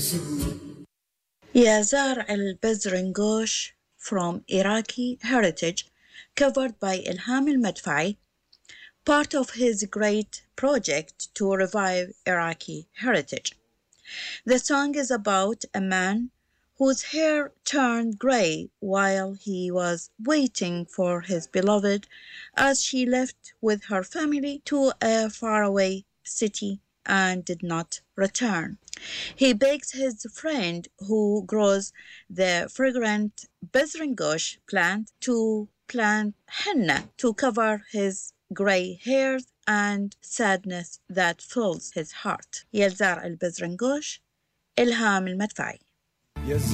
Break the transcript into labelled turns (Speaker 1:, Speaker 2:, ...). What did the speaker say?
Speaker 1: يا زارع البزرنجوش from Iraqi heritage, covered by Ilham al-Madfa'i, part of his great project to revive Iraqi heritage. The song is about a man whose hair turned gray while he was waiting for his beloved as she left with her family to a faraway city and did not return. He begs his friend who grows the fragrant Bezringosh plant to plant henna to cover his gray hairs and sadness that fills his heart. يا الزرع البزرنجوش إلهام المدفعي.